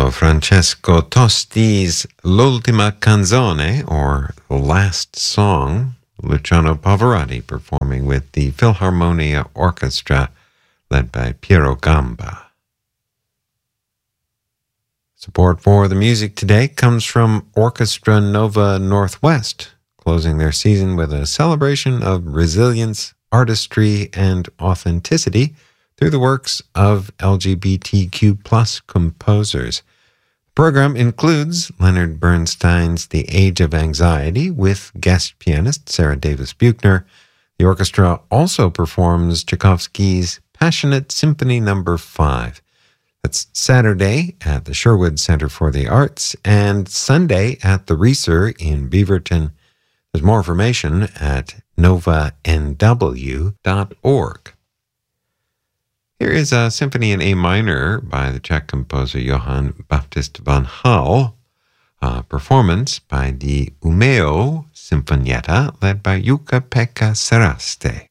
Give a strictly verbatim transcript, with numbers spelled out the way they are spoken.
Piero Francesco Tosti's L'ultima canzone, or The Last Song, Luciano Pavarotti performing with the Philharmonia Orchestra led by Piero Gamba. Support for the music today comes from Orchestra Nova Northwest, closing their season with a celebration of resilience, artistry, and authenticity through the works of L G B T Q plus composers. The program includes Leonard Bernstein's The Age of Anxiety with guest pianist Sarah Davis Buchner. The orchestra also performs Tchaikovsky's Passionate Symphony Number five. That's Saturday at the Sherwood Center for the Arts and Sunday at the Reeser in Beaverton. There's more information at nova n w dot org. Here is a symphony in A minor by the Czech composer Johann Baptist van Hal, a performance by the Umeå Sinfonietta led by Jukka-Pekka Saraste.